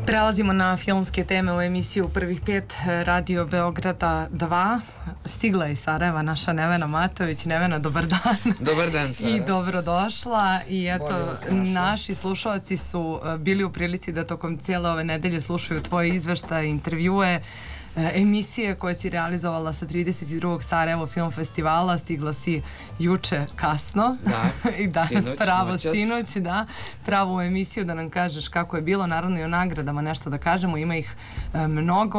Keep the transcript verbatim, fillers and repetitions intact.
Prelazimo na filmske teme u emisiju Prvih pet Radio Beograda dva. Stigla je iz Sarajeva naša Nevena Matović. Nevena, dobar dan. Dobar dan, Sara. I dobrodošla. I eto, naši slušalci su bili u prilici da tokom cijele ove nedelje slušaju tvoje izveštaje, intervjue, emisije koje si realizovala sa trideset drugog Sarajevo film festivala. Stigla si juče kasno. Da, i danas sinoć, pravo noćas. sinoć, da, pravo u emisiju da nam kažeš kako je bilo, naravno i o nagradama nešto da kažemo, ima ih e, mnogo.